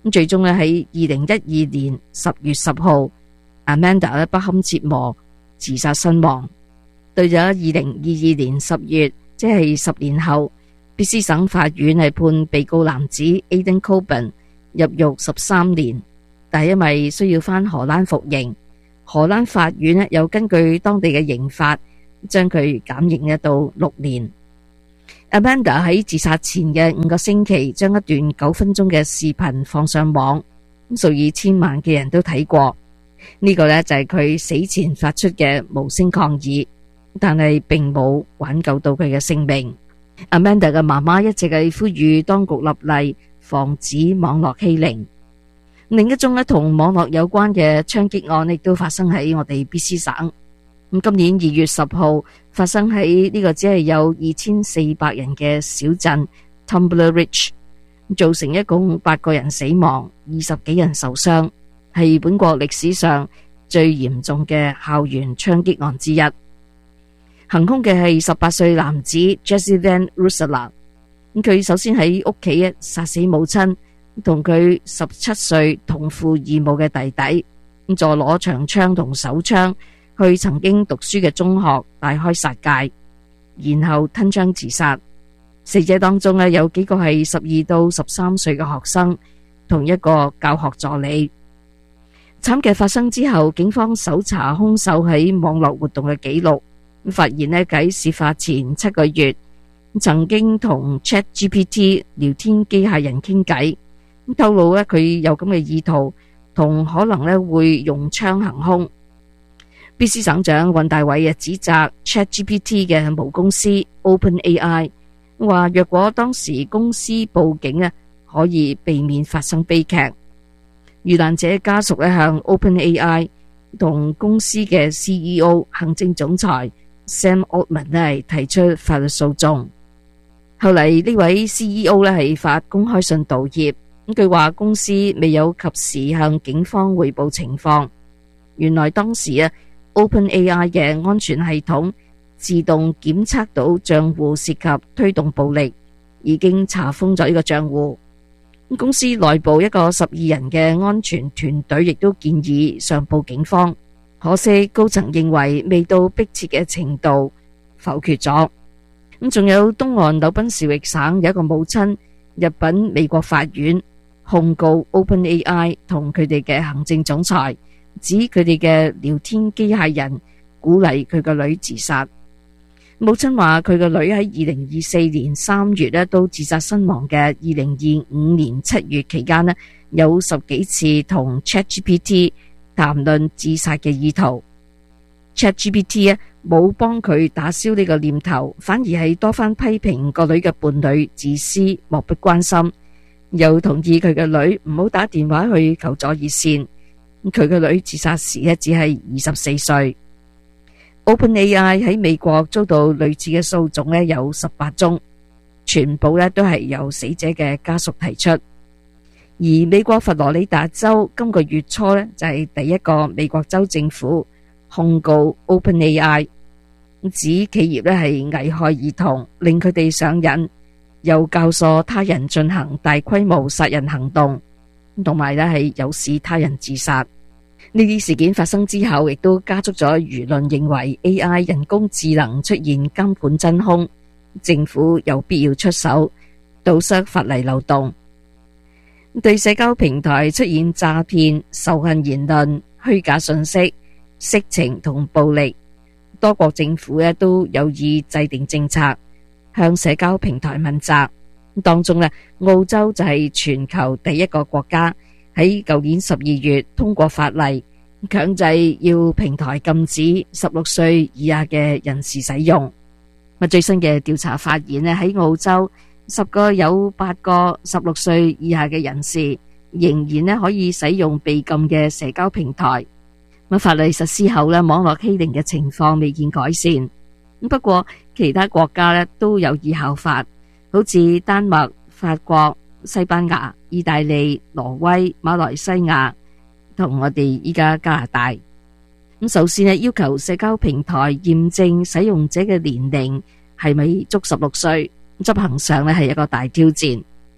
[SPEAKER 24] 咁最終咧喺2012年10月10號，Amanda 咧不堪折磨自殺身亡。到咗2022年10月，即係10年後，別斯省法院係判被告男子 Aidan Coben 入獄13年，但係因為需要返荷蘭服刑，荷蘭法院咧又根據當地嘅刑法將佢減刑到6年。Amanda 喺自殺前嘅5個星期，將一段9分鐘嘅視頻放上網，數以千萬嘅人都睇過。呢個呢就係佢死前發出嘅無聲抗議，但係並冇挽救到佢嘅性命。Amanda 嘅媽媽一直係呼籲當局立例防止網絡欺凌。另一宗同網絡有關嘅槍擊案亦都發生喺我哋別斯省。今年2月10號發生喺呢個只係有2400人嘅小鎮 Tumbler Ridge， 造成一共8個人死亡，20幾人受傷，係本國歷史上最嚴重嘅校園槍擊案之一。行兇嘅係18歲男子 Jesse Van Russela， 佢首先喺屋企殺死母親同佢17歲同父異母嘅弟弟，再攞長槍同手槍去曾經讀書嘅中學大開殺戒，然後吞槍自殺。死者當中有幾個係12到13歲嘅學生，同一個教學助理。慘劇發生之後，警方搜查兇手喺網絡活動嘅記錄，發現喺事發前7個月曾經同 ChatGPT 聊天機械人傾偈，透露佢有咁嘅意圖，同可能會用槍行兇。別斯省長尹大偉指責 ChatGPT 嘅母公司 OpenAI， 話若果當時公司報警可以避免發生悲劇。遇難者家屬向 OpenAI 同公司嘅 CEO 行政總裁 Sam Altman 提出法律訴訟。後嚟呢位 CEO 係發公開信道歉，佢話公司未有及時向警方匯報情況。原來當時OpenAI 嘅安全系統自動檢測到賬戶涉及推動暴力，已經查封咗呢個賬戶。公司內部一個12人嘅安全團隊亦都建議上報警方，可惜高層認為未到迫切嘅程度，否決咗。仲有東岸紐賓士域省有一個母親入稟美國法院控告 OpenAI 同佢哋嘅行政總裁，指佢哋嘅聊天機械人鼓勵佢個女自殺。母親話佢個女喺2024年3月都自殺身亡嘅2025年7月期間有10幾次同 ChatGPT 談論自殺嘅意圖。ChatGPT 冇幫佢打消呢個念頭，反而係多番批評個女嘅伴侶自私、漠不關心，又同意佢嘅女唔好打電話去求助熱線。佢個女自殺時只係24歲。OpenAI 喺美國遭到類似嘅訴訟有18宗，全部都係由死者嘅家屬提出。而美國佛羅里達州今個月初就係第一個美國州政府控告 OpenAI， 指企業係危害兒童，令佢哋上癮，又教唆他人進行大規模殺人行動，同埋係誘使他人自殺。呢啲事件發生之後，亦都加速咗輿論認為 AI 人工智能出現監管真空，政府有必要出手堵塞法例漏洞。對社交平台出現詐騙、仇恨言論、虛假信息、色情同暴力，多國政府都有意制定政策，向社交平台問責。當中澳洲就係全球第一個國家，喺舊年12月通過法例，強制要平台禁止16歲以下嘅人士使用。最新嘅調查發現喺澳洲10個有8個16歲以下嘅人士仍然可以使用被禁嘅社交平台。法例實施後網絡欺凌嘅情況未見改善。不過其他國家都有意效法，好似丹麥、法國、西班牙、意大利、挪威、馬來西亞同我哋依家加拿大。首先要求社交平台驗證使用者嘅年齡係咪足16歲，執行上係一個大挑戰。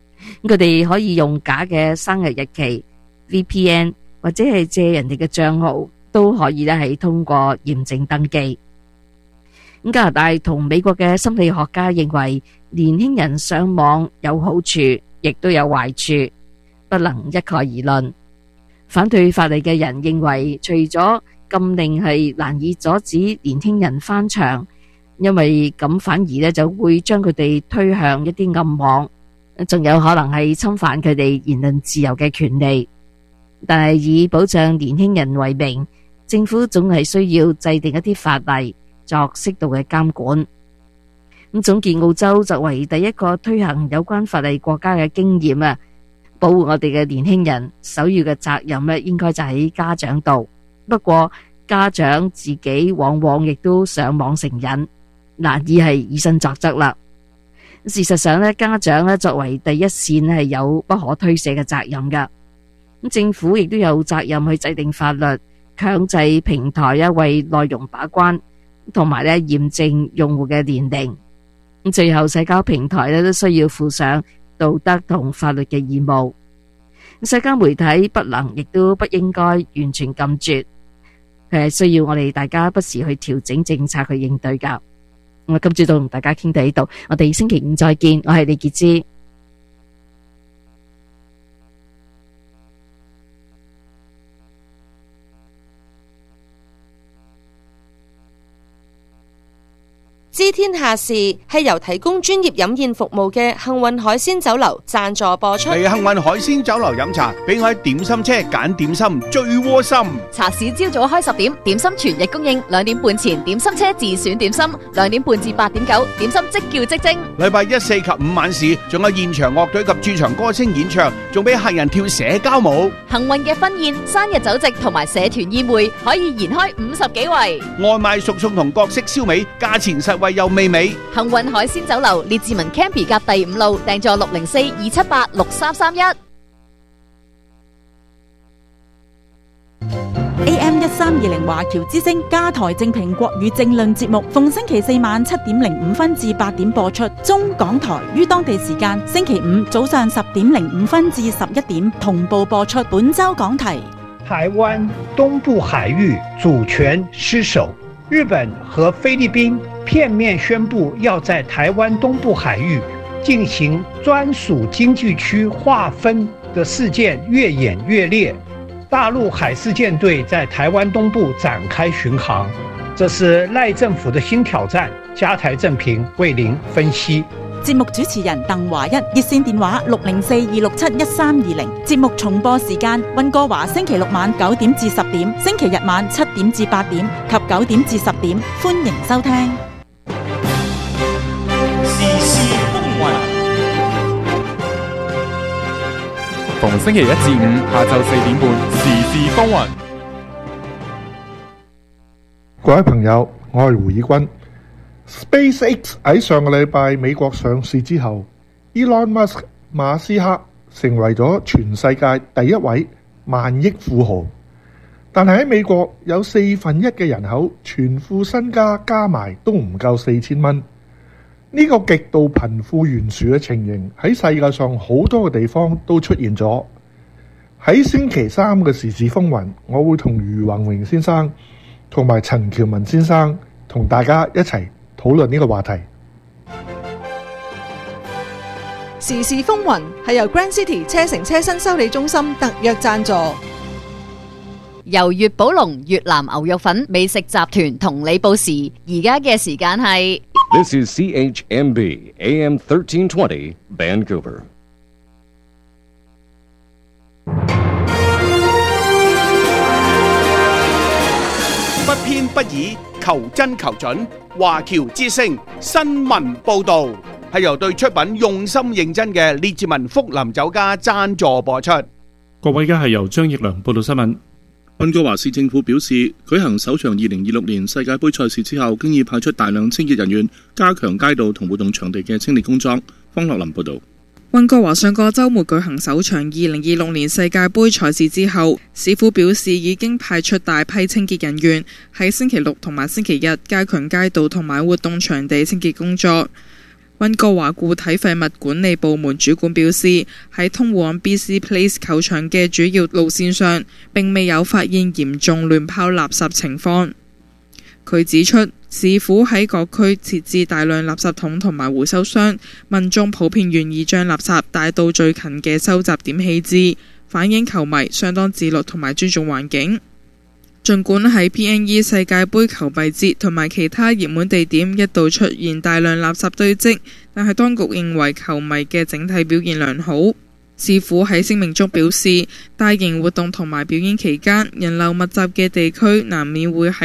[SPEAKER 24] 佢哋可以用假嘅生日日期、VPN 或者係借人哋嘅賬號，都可以咧係通過驗證登記。加拿大同美國嘅心理學家認為，年輕人上網有好處，亦都有壞處，不能一概而論。反對法例嘅人認為，除咗禁令係難以阻止年輕人翻牆，因為咁反而咧就會將佢哋推向一啲暗網，仲有可能係侵犯佢哋言論自由嘅權利。但係以保障年輕人為名，政府總係需要制定一啲法例作適度嘅監管。咁總結澳洲作為第一個推行有關法例國家嘅經驗啊，保護我哋嘅年輕人首要嘅責任咧，應該就喺家長度。不過家長自己往往亦都上網成癮，難以係以身作則啦。事實上咧，家長咧作為第一線係有不可推卸嘅責任噶。咁政府亦都有責任去制定法律，強制平台啊為內容把關，同埋咧驗證用戶嘅年齡。咁最後社交平台咧都需要負上道德同法律嘅義務。社交媒體不能亦都不應該完全禁絕，佢係需要我哋大家不時去調整政策去應對噶。我今朝都同大家傾到呢度，我哋星期五再見。我係李潔芝。
[SPEAKER 4] 知天下事係由提供專業飲宴服務嘅幸運海鮮酒樓贊助播出。
[SPEAKER 8] 嚟幸運海鮮酒樓飲茶，俾我喺點心車揀點心最窩心。
[SPEAKER 9] 茶市朝早開10點，點心全日供應。2點半前點心車自選點心，2點半至8點9，點心即叫即蒸。
[SPEAKER 8] 禮拜1、4及5晚市，仲有現場樂隊及駐場歌星演唱，仲俾客人跳社交舞。
[SPEAKER 9] 幸運嘅婚宴、生日酒席同埋社團宴會可以延開50幾圍。
[SPEAKER 8] 外賣熟餸同各式燒味，價錢實惠又美味。
[SPEAKER 9] 幸運海鮮酒樓列治文 Campy 甲第5路，訂座604-278-6331。
[SPEAKER 1] AM1320華僑之聲加台正評國語政論節目，逢星期4晚7點05分至8點播出。中港台於當地時間星期5早上10點05分至11點同步播出。本周講題：
[SPEAKER 6] 台灣東部海域主權失守，日本和菲律賓片面宣布要在台灣東部海域進行專屬經濟區劃分的事件越演越烈。大陸海事艦隊在台灣東部展開巡航，這是賴政府的新挑戰。加台正評為您分析。
[SPEAKER 1] 節目主持人鄧華一，熱線電話604-267-1320。節目重播時間：溫哥華星期6晚9點至10點，星期日晚7點至8點及9點至10點。歡迎收聽。
[SPEAKER 7] 時事風雲，逢星期1至5下晝4點半，時事風雲。
[SPEAKER 10] 各位朋友，我係胡以軍。SpaceX 喺上個禮拜美國上市之後 ，Elon Musk 馬斯克成為咗全世界第一位萬億富豪。但係喺美國有1/4嘅人口全副身家加埋都唔夠4000蚊。呢個極度貧富懸殊嘅情形喺世界上好多個地方都出現咗。喺星期3嘅時事風雲，我會同余宏榮先生同埋陳喬文先生同大家一齊討論呢個話題。
[SPEAKER 2] 時事風雲係由 Grand City 車城車身修理中心特約贊助。
[SPEAKER 9] 由粵寶龍越南牛肉粉美食集團同你報時，而家嘅時間係
[SPEAKER 15] This is CHMB AM 1320 Vancouver。
[SPEAKER 8] 不偏不倚，求真求準。華僑之聲新聞報導係由對出品用心認真嘅列治文福林酒家贊助播出。
[SPEAKER 16] 各位，而家係由張奕良報道新聞。溫哥華市政府表示，舉行首場2026年世界盃賽事之後，經已派出大量清潔人員加強街道同活動場地嘅清理工作。方樂林報道。
[SPEAKER 17] 溫哥華上個週末舉行首場2026年世界盃賽事之後，市府表示已經派出大批清潔人員喺星期六同埋星期日加強街道同埋活動場地清潔工作。 溫哥華固體廢物管理部門主管表示，喺通往 BC Place 球場嘅主要路線上，並未有發現嚴重亂拋垃圾情況。佢指出，市府喺各區設置大量垃圾桶同埋回收箱，民眾普遍願意將垃圾帶到最近嘅收集點棄置，反映球迷相當自律同埋尊重環境。儘管喺 PNE 世界盃球迷節同埋其他熱門地點一度出現大量垃圾堆積，但係當局認為球迷嘅整體表現良好。市府喺聲明中表示，大型活動同埋表演期間，人流密集嘅地區難免會喺